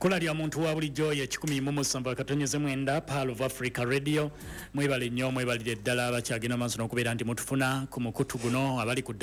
Kula lya muntu wa bulijjo ye 107.9 Pearl of Africa Radio mwebale nnyo mwebalire ddala abakyagenda maaso n'okubeera nti mutufuna ku mukutu guno abali ku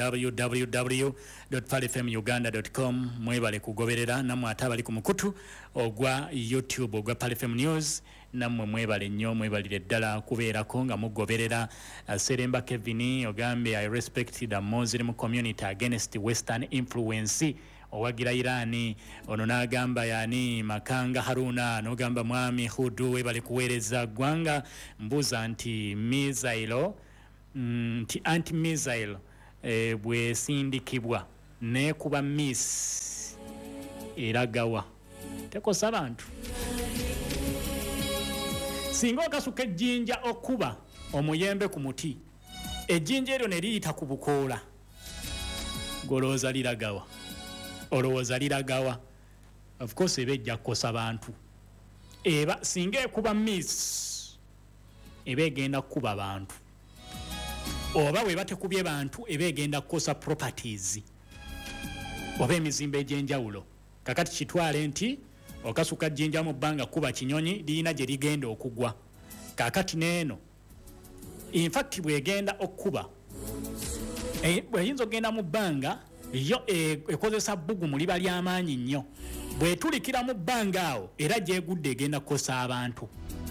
www.palfmuganda.com mwebale kugoberera nammwe ate abali ku mukutu ogwa YouTube ogwa Palfm News nammwe mwebale nnyo mwebalire ddala kubeerako nga mugoberera. Seremba Kevin ogambye I respect the Muslim community against Western influence owagira Irani ono n'agamba yani Makanga Haruna n'ogamba mwami Hudu webale kuweereza ggwanga mbuza nti misailo nti anti missile bwe sindikibwa ne kuba miss eragawa tekosa abantu singa okasuka ejjinja okuba omuyembe ku muti ejjinja eryo ne liyita ku bukoola golooza liragawa olowooza liragawa. Of course eba ejja kukosa bantu eba singa ekuba miss eba egenda kukuba bantu oba weba tekubye bantu eba egenda kukosa properties oba emizimbo egy'enjawulo. Kakati kitwale nti okasuka jjinja mu bbanga kuba kinyonyi lirina gye ligenda okugwa. Kakati neeno in fact bwegenda okuba bweyinza ogenda mu bbanga yo ekozesa bbugumu liba ly'amaanyi nnyo bwetulikira mu bbanga awo era gyegudde egenda kukosa abantu.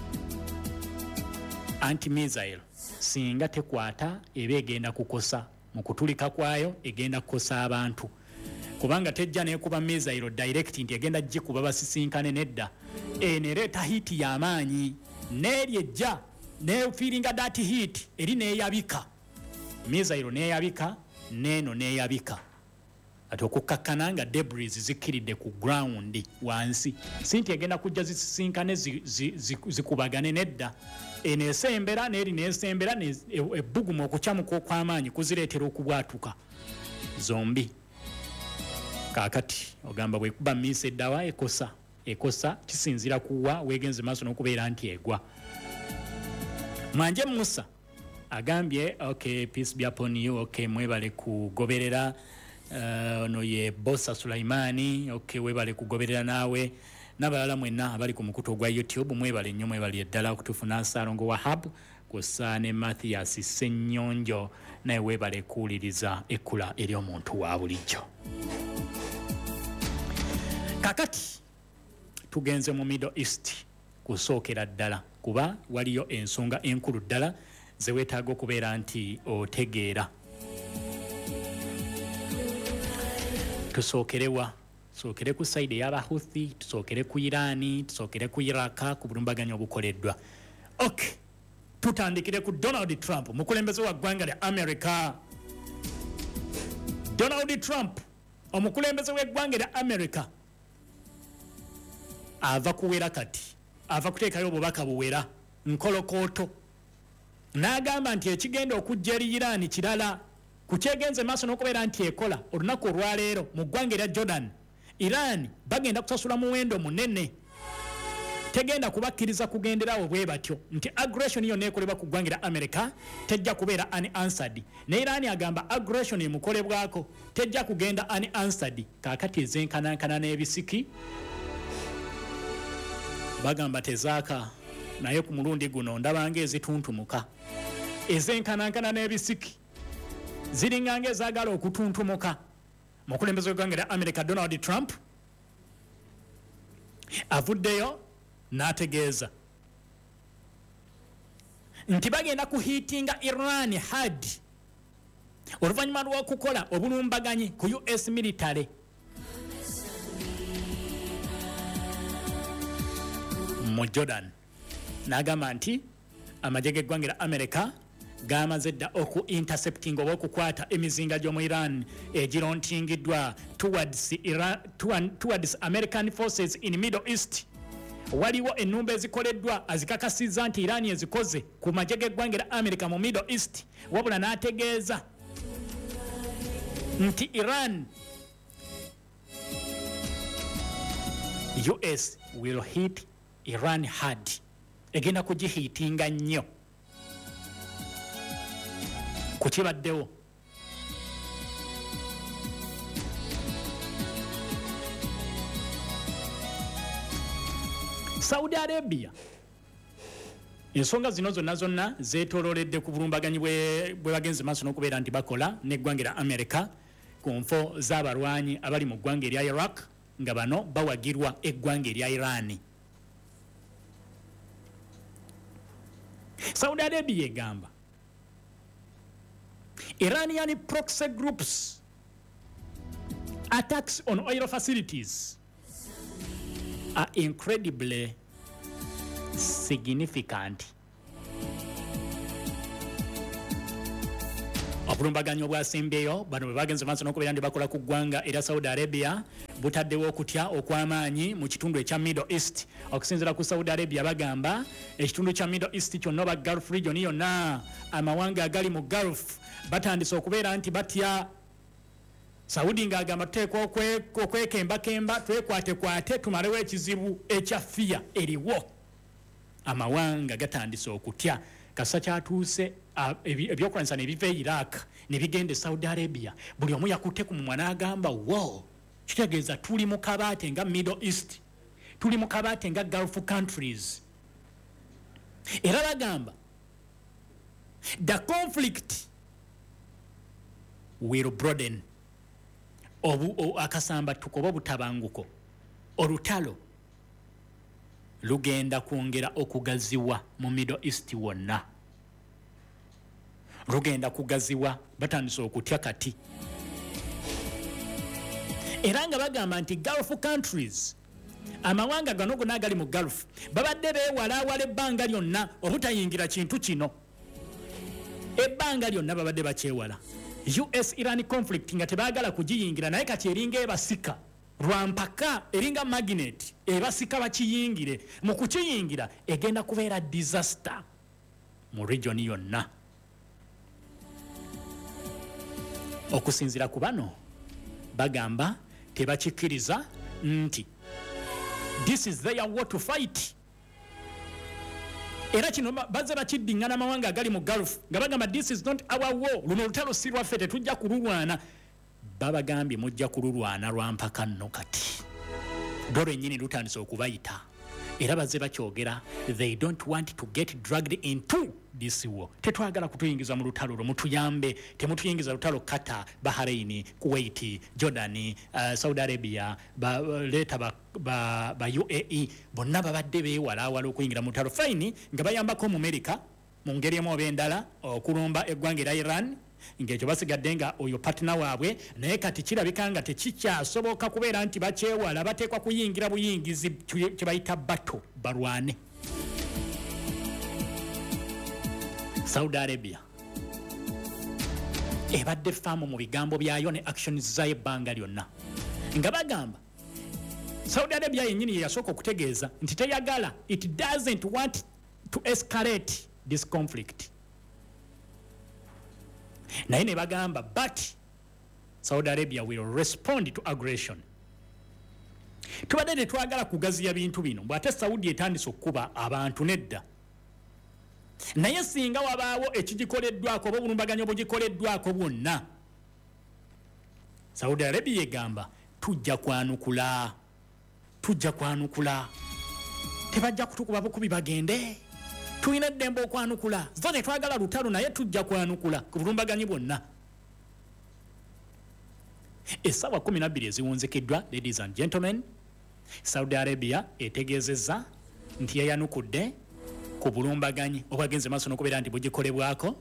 Anti missile singa tekwata eba egenda kukosa mu kutulika kwayo egenda kukosa abantu kubanga tejja neekuba missile direct nti egenda gikuba basisinkane nedda nereeta hiiti y'amaanyi n'eri ejja nefiiringa that heat eri neeyabika missile neeyabika neeno neeyabika ati okukkakkana nga debris zikkiridde ku ground wansi sinti egenda kujja zisisinkane zikubagane nedda eneesembera n'eri neesembera ebbugumu okukyamuka okw'amaanyi kuzireetera okubwatuka zombi. Kaakati ogamba bwekuba miisi eddawa ekosa kisinzira kuwa weegenze maaso n'okubeera nti egwa. Mwanje Musa agambye okay peace be upon you okay mwebale kugoberera ono ye Bossa Sulaimani okay webale kugoberera naawe n'abalala mwenna abali ku mukutu ogwa YouTube mwebale nnyo mwebali eddala okutufuna Salongo Wahab kussa ne Mathias Ssennyonjo naye webale kuwuliriza ekkula eri omuntu wa bulijjo. Kakati tugenze mu Middle East kusookera ddala kuba waliyo ensonga enkulu ddala ze weetaaga okubeera nti otegeera. Tusookere ku side y'Abahuthi, tusookere ku Irani, tusookere ku Iraq ku bulumbaganyo obukoleddwa. Okay, tutandikire ku Donald Trump mukulembeze wa ggwanga lya America. Donald Trump omukulembeze w'eggwanga lya America ava kuwera kati ava kuteekayo obubaka buwera nkolokooto n'agamba nti ekigenda okujja eri Irani kirala kukyegenze maaso n'okubeera nti ekola olunaku olwaleero mu ggwanga erya Jordan Irani bagenda kusasula muwendo munene tegenda kubakkiriza kugenderawo bwe batyo nti aggression yonna ekolebwa ku ggwanga lya America tejja kubeera unanswered ne Irani agamba aggression emukolebwako tejja kugenda unanswered. Kaakati ezenkanankana n'ebisiki bagamba tezaaka naye ku mulundi guno ndabanga ezituntumuka ezenkanankana n'ebisiki ziringanga ezaagala okutuntumuka. Mukulembeze w'eggwanga lya America Donald Trump avuddeyo n'ategeeza nti bagenda kuhiitinga Iran hard oluvannyuma lw'okukola obulumbaganyi ku US military. Mu Jordan n'agamba nti amagye g'eggwanga lya America gamaze dda oku-intercepting oba okukwata emizinga gy'omu Iran egirontingiddwa towards American forces in Middle East. Waliwo ennumba ezikoleddwa azikakasizza nti Iran ezikoze ku magye g'eggwanga lya America mu Middle East wabula n'ategeeza nti Iran US will hit Iran hard egenda kugihiitinga nnyo kukibaddewo. Saudi Arabia ensonga zino zonna zeetololedde ku bulumbaganyi bwe bagenze maaso n'okubeera nti bakola n'eggwanga lya America ku nfo z'abalwanyi abali mu ggwanga erya Iraq nga bano bawagirwa eggwanga erya Iran. Saudi Arabia egamba Iranian proxy groups attacks on oil facilities are incredibly significant. Obulumbaganyi obwasembeyo bano bwe bagenze maaso n'okubeera nti bakola ku ggwanga era Saudi Arabia butaddewo okutya okw'amaanyi mu kitundu ekya Middle East. Okusinziira ku Saudi Arabia bagamba ekitundu kya Middle East kyonna oba Gulf region yonna amawanga agali mu Gulf batandise okubeera nti batya. Saudi ng'agamba tuteekwa okwekembakemba twekwatekwate tumalewo ekizibu ekya fiya eriwo. Amawanga gatandise okutya. Kasa kyatuuse ebyokulwanyisa ne biva e Iraq ne bigenda e Saudi Arabia. Buli omu yakutte ku mumwa n'agamba wo kitegeeza tuli mu kabaate nga Middle East, tuli mu kabaate nga Gulf countries. Era bagamba the conflict will broaden. Akasamba tukoba obutabanguko olutalo lugenda kwongera okugaziwa mu Middle East wonna. Lugenda kugaziwa batandise okutya kati. Era nga bagamba nti Gulf countries amawanga gano gonna agali mu Gulf babadde beewalaawala ebbanga lyonna obutayingira kintu kino. Ebbanga lyonna babadde bakyewala US-Iran conflict nga tebaagala kugiyingira, naye kati eringa ebasika lwampaka eringa magnet ebasika bakiyingire. Mu kukiyingira egenda kubeera disaster mu region yonna. Okusinziira ku bano bagamba tebakikkiriza nti this is their war to fight. Era kino bazze bakiddiŋŋana amawanga agali mu Gulf nga bagamba this is not our war, luno olutalo si lwaffe tetujja kululwana. Babagambye mujja kululwana lwampaka nno kati. Dolo ennyini lutandise okubayita era bazze bakyogera they don't want to get dragged into this war. Tetwagala kutuyingiza mu lutalo lwo, mutuyambe temutuyingiza lutalo Qatar, Bahrain, Kuwait, Jordan, Saudi Arabia, leeta ba UAE bonna babadde beewalaawala okuyingira mu lutalo. Fine nga bayambako mu America mu ngeri emu oba endala okulumba eggwanga erya Iran ng'ekyo basigadde nga oyo partner waabwe, naye kati kirabika nga tekikyasoboka kubeera nti bakyewala, bateekwa kuyingira buyingizi kye bayita bato balwane. Saudi Arabia ebadde faamu mu bigambo byayo ne actions zayo ebbanga lyonna nga bagamba Saudi Arabia yennyini ye yasooka okutegeeza nti teyagala, it doesn't want to escalate this conflict. Naye ne bagamba but Saudi Arabia will respond to aggression. Tubadde tetwagala kugaziya bintu bino bw'ate Saudi etandise okukuba abantu nedda. Naye singa wabaawo ekigikoleddwako oba obulumbaganyi obugikoleddwako bwonna, Saudi Arabia egamba tujja kwanukula. Tebajja kutukuba bukubi bagende. Tulina eddembe okwanukula. Zo tetwagala lutalo naye tujja kwanukula ku bulumbaganyi bwonna. Essaawa 12 eziwunzikiddwa, ladies and gentlemen, Saudi Arabia etegeezezza nti yayanukudde ku bulumbaganyi obwagenze maaso n'okubeera nti bugikolebwako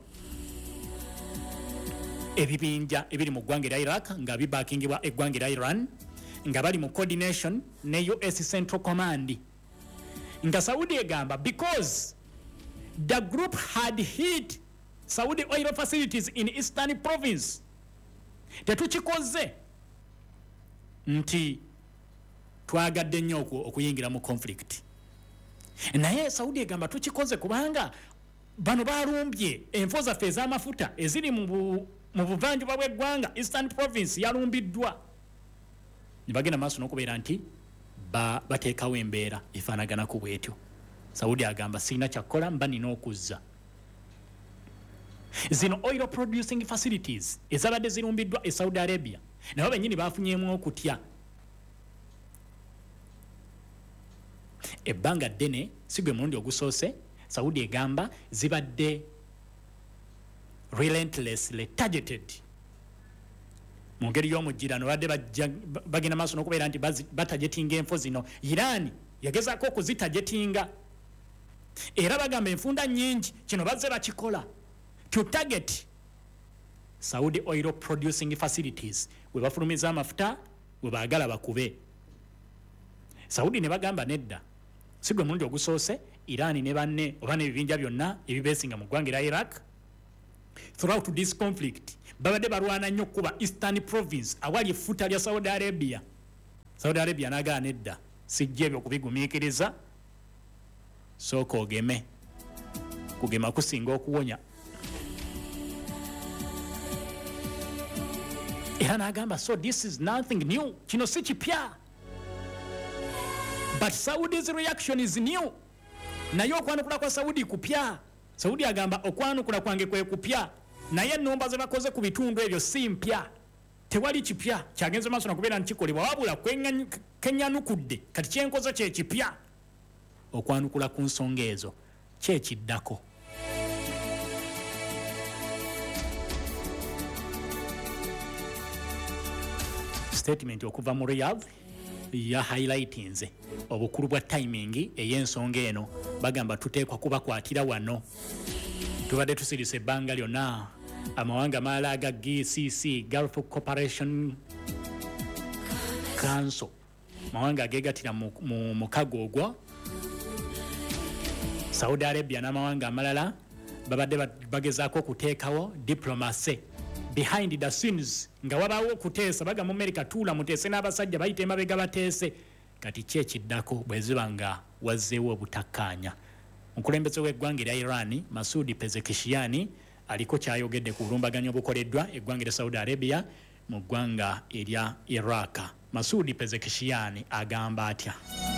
ebibinja ebiri mu ggwanga erya Iraq nga bibaakingibwa eggwanga erya Iran nga bali mu coordination ne US Central Command. Nga Saudi egamba because the group had hit Saudi oil facilities in Eastern province, tetukikoze nti twagadde nnyo okuyingira mu conflict. Naye Saudi egamba tukikoze kubanga bano balumbye enfo zaffe ez'amafuta eziri mu buvanjuba bw'eggwanga. Eastern province yalumbiddwa. Ne bagenda maaso n'okubeera nti bateekawo embeera efaanaganako bwetyo. Saudi agamba sirina kyakola, mba nina okuzza. Zino oil producing facilities ezabadde zirumbiddwa e Saudi Arabia nabo bennyini bafunyeemu okutya. ebbanga ddene sigwe mulundi ogusoose Saudi egamba zibadde relentlessly targeted mu ngeri y'omujjirano badde bagenda maaso n'okubeera nti batagetinga enfo zino. Iran yagezaako okuzitagetinga era bagamba enfunda nnyingi kino bazze bakikola to target Saudi oil producing facilities we bafulumiza amafuta we baagala bakube. Saudi ne bagamba nedda sigwe mulundi ogusoose Iran ne banne oba n'ebibinja byonna ebibeesinga mu ggwanga erya Iraq throughout this conflict babadde balwana nnyo kuba Eastern Province awali effuta lya Saudi Arabia. Saudi Arabia n'agaana nedda sijja ebyo kubigumiikiriza sooka ogeme kugema kusinga okuwonya. Era n'agamba so this is nothing new kino si kipya but Saudi's reaction is new. Naye okwanukula kwa Saudi kupya. Saudi agamba okwanukula kwange kwe kupya naye ennomba ze bakoze ku bitundu ebyo si mpya tewali kipya kyagenze maaso nakubeera nkikolebwa wabula kenyanukudde kati kyenkoze kye kipya. Okwanukula ku nsonga ezo kyekiddako. Statement okuva mu Riyadh ya highlightinze obukulu bwa timing ey'ensonga eno bagamba tuteekwa kubakwatira wano. Tubadde tusirise ebbanga lyonna amawanga malala aga GCC Gulf Cooperation Council mawanga ageegatira mu mukago ogwo Saudi Arabia n'amawanga amalala babadde bagezaako okuteekawo diplomacy behind the scenes nga wabaawo okuteesa baga mu America tuula muteese n'abasajja bayita emabega bateese kati kyekiddako bwe ziba nga wazzeewo obutakkaanya. Omukulembeze w'eggwanga erya Iran Masoud Pezeshkian aliko kyayogedde ku bulumbaganyo obukoleddwa eggwanga erya Saudi Arabia mu ggwanga erya Iraq. Masoud Pezeshkian agamba atya?